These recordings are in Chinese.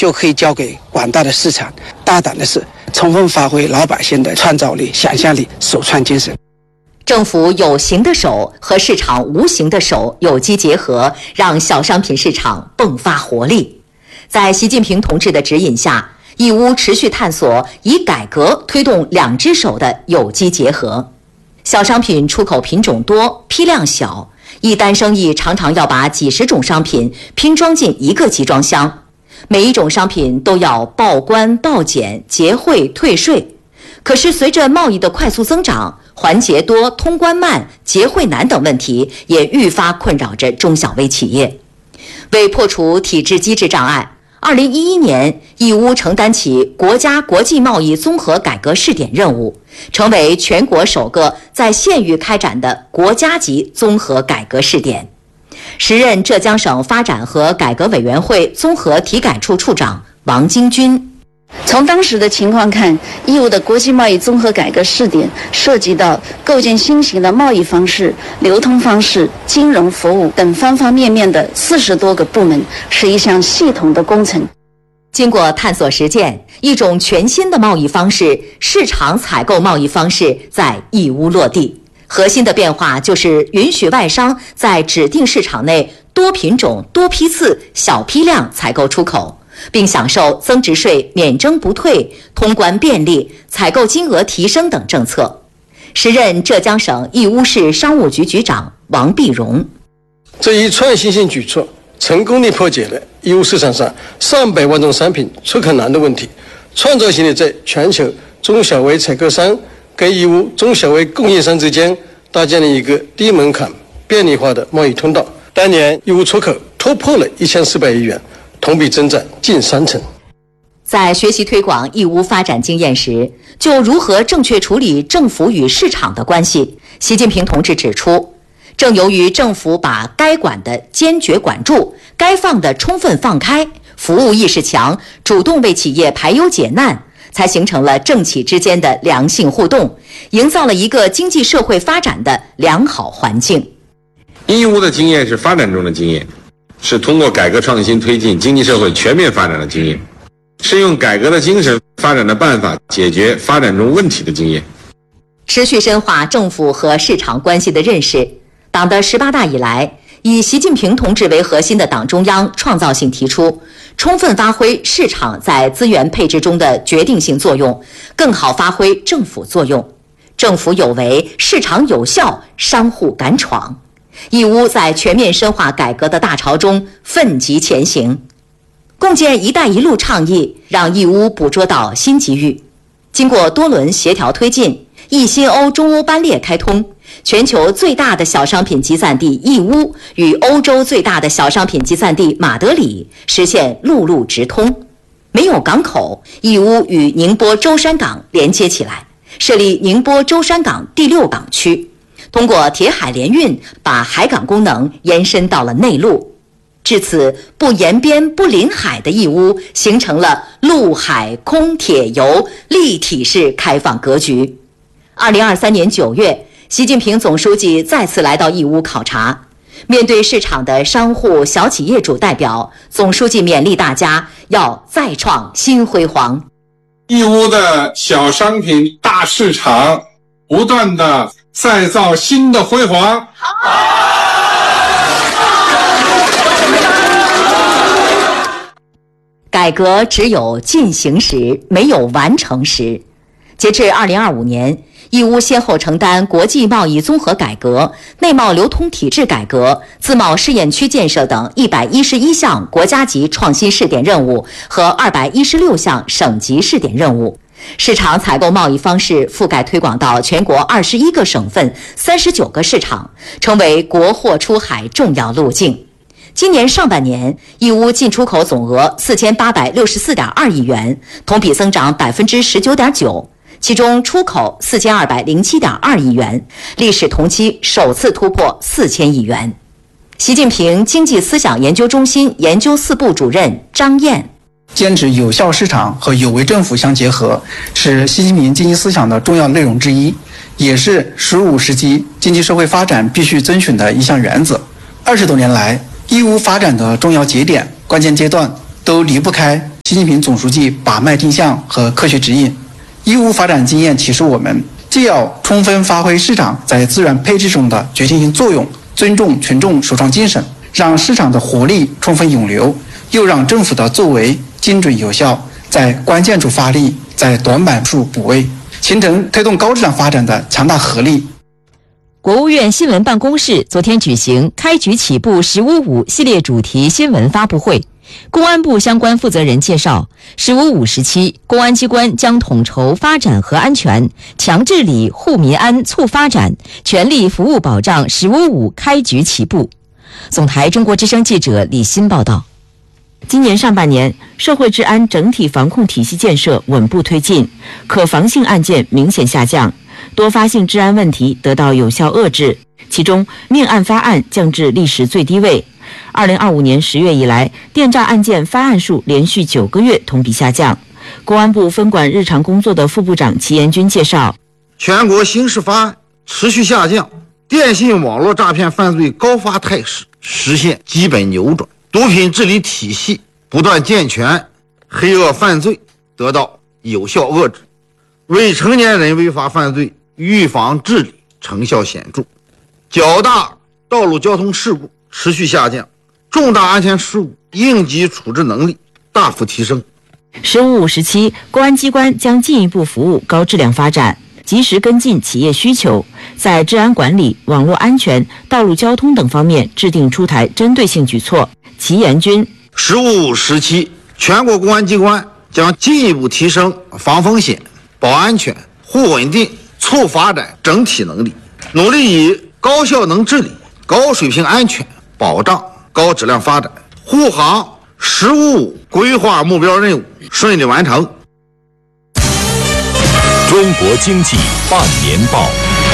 就可以交给广大的市场。大胆的是，充分发挥老百姓的创造力、想象力、首创精神。 政府有形的手和市场无形的手有机结合，让小商品市场迸发活力。在习近平同志的指引下，义乌持续探索以改革推动两只手的有机结合。小商品出口品种多，批量小，一单生意常常要把几十种商品拼装进一个集装箱，每一种商品都要报关、报检、结汇、退税。可是随着贸易的快速增长，环节多、通关慢、结汇难等问题也愈发困扰着中小微企业。为破除体制机制障碍，2011年，义乌承担起国家国际贸易综合改革试点任务，成为全国首个在县域开展的国家级综合改革试点。时任浙江省发展和改革委员会综合体改处处长王金军。 从当时的情况看，义乌的国际贸易综合改革试点涉及到构建新型的贸易方式、流通方式、金融服务等方方面面的40多个部门，是一项系统的工程。 经过探索实践，一种全新的贸易方式——市场采购贸易方式在义乌落地。核心的变化就是允许外商在指定市场内多品种、多批次、小批量采购出口，并享受增值税免征不退、通关便利、采购金额提升等政策。时任浙江省义乌市商务局局长王碧荣。 这一创新性举措成功地破解了义乌市场上上百万种商品出口难的问题，创造性的在全球中小微采购商跟义乌中小微供应商之间搭建了一个低门槛、便利化的贸易通道。当年义乌出口突破了1400亿元，同比增长近30%。 在学习推广义乌发展经验时，就如何正确处理政府与市场的关系，习近平同志指出，正由于政府把该管的坚决管住，该放的充分放开，服务意识强，主动为企业排忧解难，才形成了政企之间的良性互动，营造了一个经济社会发展的良好环境。 义乌的经验是发展中的经验，是通过改革创新推进经济社会全面发展的经验，是用改革的精神、发展的办法解决发展中问题的经验。 持续深化政府和市场关系的认识，党的18大以来，以习近平同志为核心的党中央创造性提出，充分发挥市场在资源配置中的决定性作用，更好发挥政府作用。政府有为，市场有效，商户敢闯。义乌在全面深化改革的大潮中奋楫前行，共建“一带一路”倡议，让义乌捕捉到新机遇。经过多轮协调推进，义新欧中欧班列开通，全球最大的小商品集散地义乌与欧洲最大的小商品集散地马德里实现陆路直通。没有港口，义乌与宁波舟山港连接起来，设立宁波舟山港第6港区。通过铁海联运，把海港功能延伸到了内陆。至此，不沿边不临海的义乌形成了陆海空铁邮立体式开放格局。2023年9月，习近平总书记再次来到义乌考察，面对市场的商户、小企业主代表，总书记勉励大家要再创新辉煌。 义乌的小商品大市场不断的再造新的辉煌。 改革只有进行时，没有完成时。截至2025年，义乌先后承担国际贸易综合改革、内贸流通体制改革、自贸试验区建设等111项国家级创新试点任务和216项省级试点任务。市场采购贸易方式覆盖推广到全国21个省份、39个市场，成为国货出海重要路径。今年上半年，义乌进出口总额4864.2亿元，同比增长19.9%，其中出口4207.2亿元，历史同期首次突破4000亿元。习近平经济思想研究中心研究4部主任张燕。 坚持有效市场和有为政府相结合，是习近平经济思想的重要内容之一，也是15世纪经济社会发展必须遵循的一项原则。20多年来，义乌发展的重要节点、关键阶段都离不开习习近平总书记把脉定向和科学指引。义乌发展经验提示我们，既要充分发挥市场在资源配置中的决定性作用，尊重群众首创精神，让市场的活力充分涌流，又让政府的作为精准有效，在关键处发力，在短板处补位，形成推动高质量发展的强大合力。 国务院新闻办公室昨天举行开局起步“15.5”系列主题新闻发布会。公安部相关负责人介绍，“15.5”时期，公安机关将统筹发展和安全，强治理、护民安、促发展，全力服务保障“15.5”开局起步。总台中国之声记者李欣报道。今年上半年，社会治安整体防控体系建设稳步推进，可防性案件明显下降，多发性治安问题得到有效遏制，其中命案发案降至历史最低位。2025年10月以来，电诈案件发案数连续9个月同比下降。公安部分管日常工作的副部长齐延军介绍， 全国刑事发案持续下降，电信网络诈骗犯罪高发态势实现基本扭转，毒品治理体系不断健全，黑恶犯罪得到有效遏制，未成年人违法犯罪预防治理成效显著，较大道路交通事故持续下降，重大安全事故应急处置能力大幅提升。 “15.5”时期，公安机关将进一步服务高质量发展，及时跟进企业需求，在治安管理、网络安全、道路交通等方面制定出台针对性举措。齐延军 “15.5”时期，全国公安机关将进一步提升防风险、保安全、护稳定、促发展整体能力，努力以高效能治理、高水平安全保障高质量发展，护航“15.5”规划目标任务顺利完成。 中国经济半年报。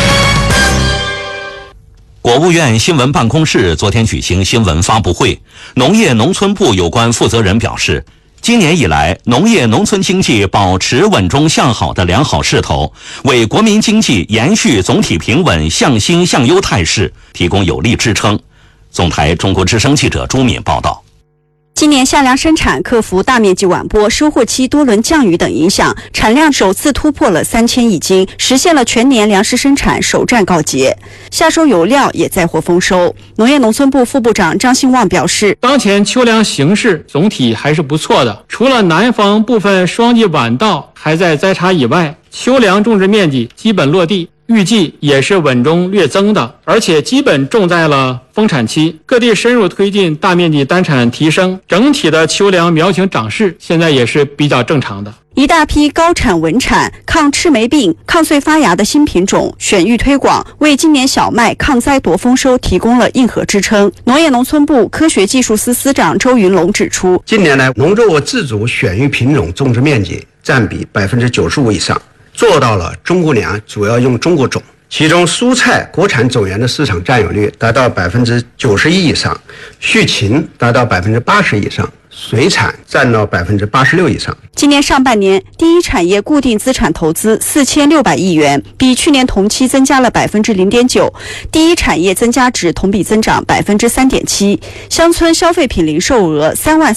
国务院新闻办公室昨天举行新闻发布会，农业农村部有关负责人表示，今年以来，农业农村经济保持稳中向好的良好势头，为国民经济延续总体平稳向新向优态势提供有力支撑。总台中国之声记者朱敏报道。 今年夏粮生产克服大面积晚播、收获期多轮降雨等影响，产量首次突破了3000亿斤，实现了全年粮食生产首战告捷。夏收有料也再获丰收。农业农村部副部长张兴旺表示， 当前秋粮形势总体还是不错的，除了南方部分霜季晚到还在栽插以外，秋粮种植面积基本落地，预计也是稳中略增的，而且基本种在了丰产期。各地深入推进大面积单产提升，整体的秋粮苗情长势现在也是比较正常的。 一大批高产稳产、抗赤霉病、抗穗发芽的新品种选育推广，为今年小麦抗灾夺丰收提供了硬核支撑。农业农村部科学技术司司长周云龙指出， 近年来农作物自主选育品种种植面积占比95%以上，做到了中国粮主要用中国种，其中蔬菜国产种源的市场占有率达到91%以上，畜禽达到80%以上，水产占到86%以上。 今年上半年，第一产业固定资产投资4600亿元，比去年同期增加了0.9%，第一产业增加值同比增长3.7%。乡村消费品零售额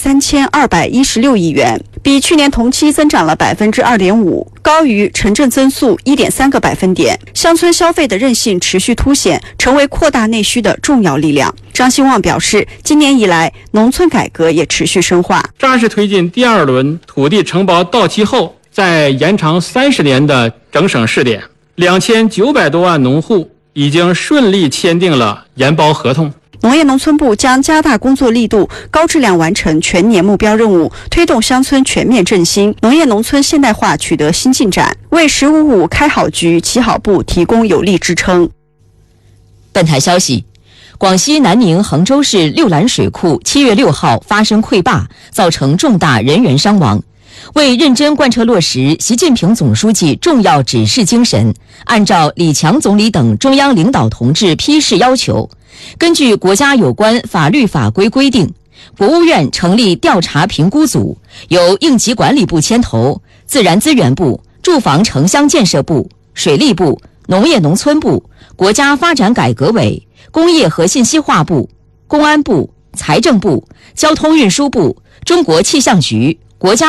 33216亿元，比去年同期增长了2.5%，高于城镇增速1.3个百分点。乡村消费的韧性持续凸显，成为扩大内需的重要力量。张兴旺表示，今年以来，农村改革也持续深化， 扎实推进第二轮土地承包到期后再延长30年的整省试点，2900多万农户已经顺利签订了研包合同。 农业农村部将加大工作力度，高质量完成全年目标任务，推动乡村全面振兴，农业农村现代化取得新进展，为“15.5”开好局、起好步提供有力支撑。 本台消息，广西南宁衡州市六兰水库7月6号发生溃坝，造成重大人员伤亡。为认真贯彻落实习近平总书记重要指示精神，按照李强总理等中央领导同志批示要求，根据国家有关法律法规规定，国务院成立调查评估组，由应急管理部牵头，自然资源部、住房城乡建设部、水利部、农业农村部、国家发展改革委、工业和信息化部、公安部、财政部、交通运输部、中国气象局、国家